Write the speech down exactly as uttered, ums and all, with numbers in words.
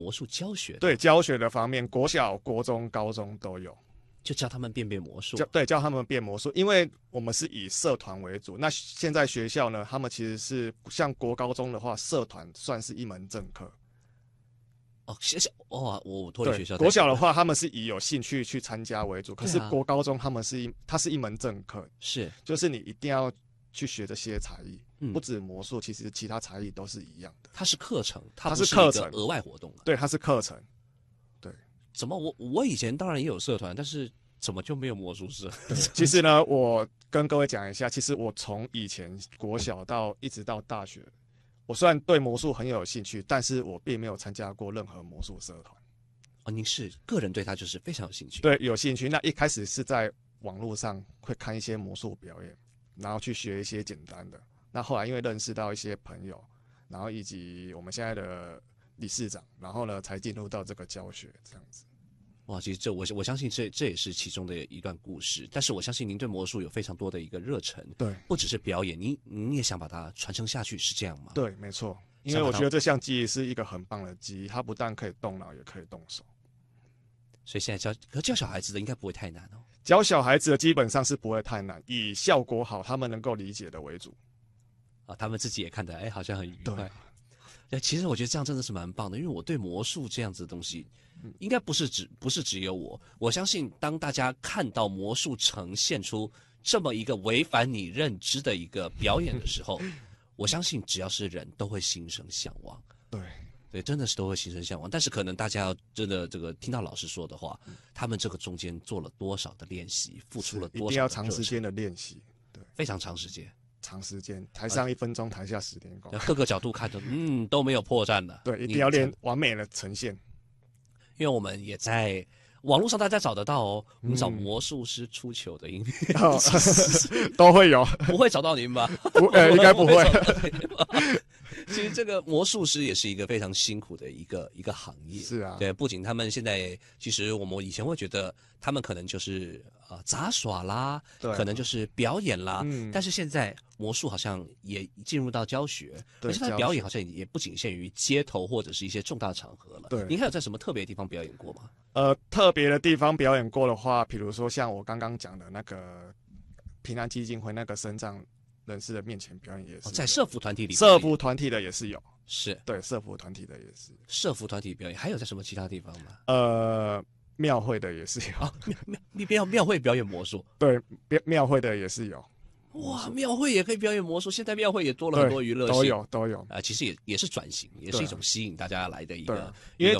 魔术教学的， 对教学的方面，国小、国中、高中都有。 就教他们变变魔术， 教对教他们变魔术，因为我们是以社团为主。那现在学校呢，他们其实是像国高中的话，社团算是一门正课。 哦，学校哦，我脱离学校。 国小的话，他们是以有兴趣去参加为主，可是啊国高中他们是一，它是一门正课， 是就是你一定要去学这些才艺， 嗯不止魔术，其实其他才艺都是一样的。 它是课程，它它不是课程一个额外活动。 对，它是课程。 怎么我我以前当然也有社团，但是怎么就没有魔术社？ 其实呢，我跟各位讲一下，其实我从以前国小到一直到大学，我虽然对魔术很有兴趣，但是我并没有参加过任何魔术社团。 哦，您是个人对他就是非常有兴趣。 对，有兴趣。那一开始是在网络上会看一些魔术表演，然后去学一些简单的。那后来因为认识到一些朋友，然后以及我们现在的理事长，然后呢才进入到这个教学这样子。 哇，其实这我我相信这这也是其中的一段故事，但是我相信您对魔术有非常多的一个热忱， 对， 不只是表演，您您也想把它传承下去，是这样吗？ 对，没错，因为我觉得这项技艺是一个很棒的技艺，它不但可以动脑，也可以动手。 所以现在教，可教小孩子的应该不会太难哦。 教小孩子的基本上是不会太难，以效果好、他们能够理解的为主。 啊，他们自己也看得哎，好像很愉快。 对， 对，其实我觉得这样真的是蛮棒的，因为我对魔术这样子的东西，应该不是只不是只有我。我相信，当大家看到魔术呈现出这么一个违反你认知的一个表演的时候，我相信只要是人都会心生向往。 对。 对，真的是都会心生向往，但是可能大家要真的这个听到老师说的话，嗯、他们这个中间做了多少的练习，付出了多少的， 一定要长时间的练习，对， 非常长时间， 长时间，台上一分钟，台下十年功， 各个角度看的，嗯，都没有破绽的， 对，一定要练完美的呈现， 因为我们也在网络上大家找得到哦，我们找魔术师出糗的影片、 嗯哦、都会有， 不会找到您吧？ 不，呃，应该不会。 其实这个魔术师也是一个非常辛苦的一个一个行业， 是啊， 对，不仅他们现在，其实我们以前会觉得他们可能就是呃杂耍啦，可能就是表演啦，嗯、但是现在魔术好像也进入到教学，而且他的表演好像也不仅限于街头或者是一些重大场合了。 对， 您还有在什么特别的地方表演过吗？ 呃，特别的地方表演过的话，比如说像我刚刚讲的那个平安基金会那个身障人士的面前表演也是、 哦，在社服团体里， 社服团体的也是有， 是对，社服团体的也是， 社服团体表演，还有在什么其他地方吗？ 呃，庙会的也是有， 啊，庙庙庙庙会表演魔术， 对，庙会的也是有。 哇，庙会也可以表演魔术，现在庙会也多了很多娱乐性， 都有都有啊、呃，其实也也是转型，也是一种吸引大家来的一个。 因为